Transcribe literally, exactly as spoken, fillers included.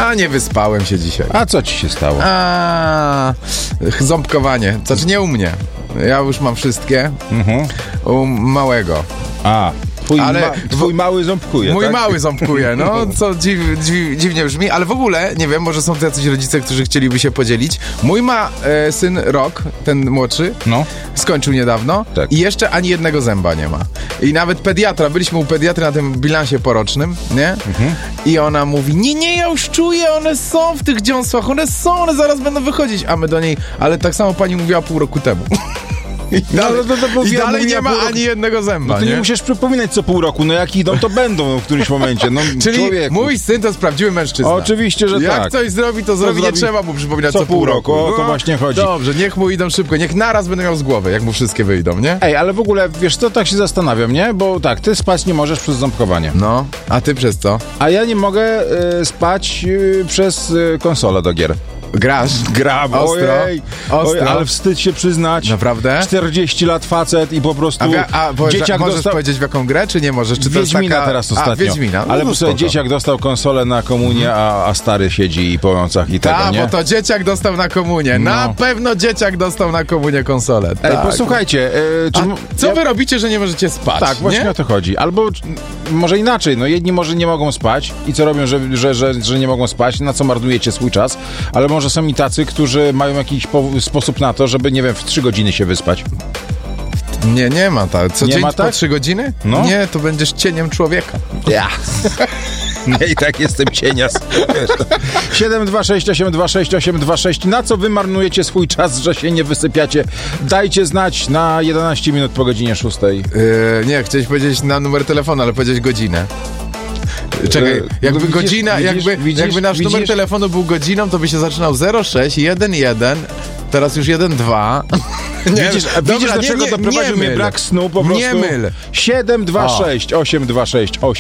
A nie wyspałem się dzisiaj. A co ci się stało? A ząbkowanie. Znaczy nie u mnie. Ja już mam wszystkie. Mhm. U małego. A, twój, ale ma, twój mały ząbkuje, Mój tak? mały ząbkuje, no, co dziw, dziw, dziwnie brzmi, ale w ogóle, nie wiem, może są tu jacyś rodzice, którzy chcieliby się podzielić. Mój ma e, syn rok, ten młodszy, no. skończył niedawno tak. i jeszcze ani jednego zęba nie ma. I nawet pediatra, byliśmy u pediatry na tym bilansie porocznym, nie? Mhm. I ona mówi, nie, nie, ja już czuję, one są w tych dziąsłach, one są, one zaraz będą wychodzić. A my do niej, ale tak samo pani mówiła pół roku temu. I dalej, no, to, to, to, I dalej mówiła, nie ma ani jednego zęba. No to nie, nie musisz przypominać co pół roku, no jak idą, to będą w którymś momencie. No, czyli człowieku. Mój syn to jest prawdziwy mężczyzna. Oczywiście, że jak tak. Jak coś zrobi, to zrobi, nie trzeba mu przypominać co, co pół roku. roku. O to właśnie chodzi. Dobrze, niech mu idą szybko, niech naraz będę miał z głowy, jak mu wszystkie wyjdą, nie? Ej, ale w ogóle, wiesz co, tak się zastanawiam, nie? Bo tak, ty spać nie możesz przez ząbkowanie. No, a ty przez co? A ja nie mogę y, spać y, przez y, konsolę do gier. Grasz? Gram, ostro, ojej, ostro. Ojej, ale wstyd się przyznać. Naprawdę? czterdzieści lat facet i po prostu a, a bo, dzieciak możesz dostał... powiedzieć w jaką grę, czy nie możesz? Czy Wiedźmina to jest taka... teraz ostatnio. A, Wiedźmina. No, ale no, sobie dzieciak dostał konsolę na komunię, a, a stary siedzi po nocach i Ta, tego, nie? bo to dzieciak dostał na komunię. No. Na pewno dzieciak dostał na komunię konsolę. Ej, tak. posłuchajcie. E, czy, a co ja... wy robicie, że nie możecie spać? Tak, właśnie nie? o to chodzi. Albo może inaczej, no jedni może nie mogą spać i co robią, że, że, że, że nie mogą spać, na co marnujecie swój czas, ale może są i tacy, którzy mają jakiś po, sposób na to, żeby, nie wiem, w trzy godziny się wyspać. Nie, nie ma tak. Co nie dzień ma tak? po trzy godziny? No. Nie, to będziesz cieniem człowieka. Ja. Nie, i tak jestem cienias. siedem dwa sześć osiem dwa sześć osiem dwa sześć. Na co wy marnujecie swój czas, że się nie wysypiacie? Dajcie znać na jedenaście minut po godzinie szóstej. Yy, nie, chciałeś powiedzieć na numer telefonu, ale powiedzieć godzinę. Czekaj, jakby no widzisz, godzina, widzisz, jakby, widzisz, jakby nasz widzisz? numer telefonu był godziną, to by się zaczynał zero sześć jeden jeden, teraz już jeden dwa. Nie, widzisz, a widzisz, dlaczego doprowadził mnie brak snu po prostu? Nie myl. siedem dwa sześć osiem dwa sześć osiem